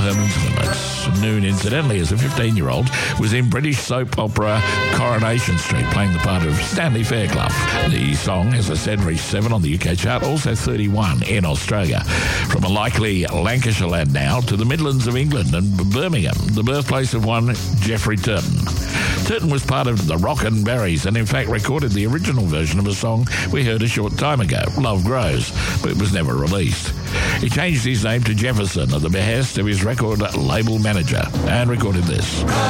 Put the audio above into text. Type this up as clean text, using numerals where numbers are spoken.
Herman's Limits. Noon, incidentally, as a 15-year-old, was in British soap opera Coronation Street, playing the part of Stanley Fairclough. The song, as I said, reached 7 on the UK chart, also 31 in Australia. From a likely Lancashire lad now to the Midlands of England and Birmingham, the birthplace of one Geoffrey Turton. Turton was part of the Rockin' Berries and in fact recorded the original version of a song we heard a short time ago, Love Grows, but it was never released. He changed his name to Jefferson at the behest of his record label manager and recorded this.